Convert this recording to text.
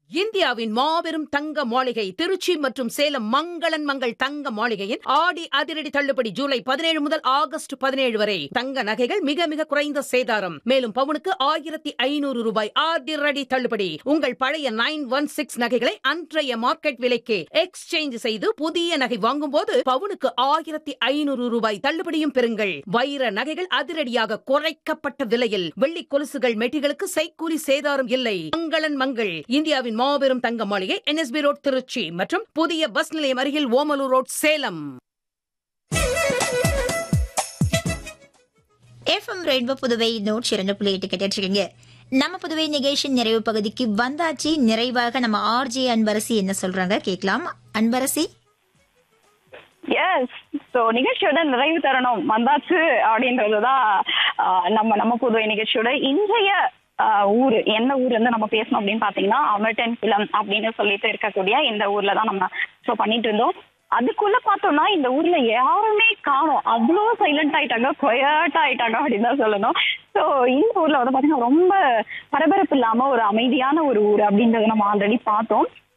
இந்தியாவின் மாபெரும் தங்க மாளிகை திருச்சி மற்றும் சேலம் மங்களன் மங்கள் தங்க மாளிகையின் ஆடி அதிரடி தள்ளுபடி ஜூலை 17 முதல் ஆகஸ்ட் 17 வரை. தங்க நகைகள் மிக மிக குறைந்த சேதாரம். மேலும் பவுனுக்கு 1500 ரூபாய் அதிரடி தள்ளுபடி. உங்கள் பழைய 916 நகைகளை அன்றைய மார்க்கெட் விலைக்கு எக்ஸ்சேஞ்ச் செய்து புதிய நகை வாங்கும் போது பவுனுக்கு 1500 ரூபாய் தள்ளுபடியும் பெறுங்கள். வைர நகைகள் அதிரடியாக குறைக்கப்பட்ட விலையில். வெள்ளி கொலுசுகள் மெட்டிகளுக்கு செய்கூலி சேதாரம் இல்லை. மங்களன் மங்கள் இந்தியாவின் மாபெரும் தங்க மாளிகை NSB ரோட் திருச்சி மற்றும் புதிய பஸ் நிலையம் அருகில் Omalur road Salem. FM rainbow Puduvai 102.8 கேட்டிருக்கீங்க. நம்ம புதுவை நிகழ்ச்சி நிறைவு பகுதிக்கு வந்தாச்சு. நிறைவாக நம்ம RJ அன்பரசி என்ன சொல்றாங்க கேட்கலாம். அன்பரசி. எஸ், ஸோ நிகழ்ச்சியோட நிறைவு தருணம் வந்தாச்சு அப்படின்றதுதான் நம்ம புதுவை நிகழ்ச்சியோட இன்றைய ஊர். என்ன ஊர் வந்து நம்ம பேசணும் அப்படின்னு பாத்தீங்கன்னா அமர்டன் குளம் அப்படின்னு சொல்லிட்டு இருக்கக்கூடிய இந்த ஊர்ல தான் நம்ம ஷோ பண்ணிட்டு இருந்தோம். அதுக்குள்ள பார்த்தோம்னா இந்த ஊர்ல யாருமே காணோம், அவ்வளோ சைலண்ட் ஆயிட்டாங்க, கொயட்டா ஆயிட்டாங்க அப்படின்னு தான் சொல்லணும். ஸோ இந்த ஊர்ல வந்து பாத்தீங்கன்னா ரொம்ப பரபரப்பு இல்லாம ஒரு அமைதியான ஒரு ஊர் அப்படின்றத நம்ம ஆல்ரெடி பார்த்தோம்.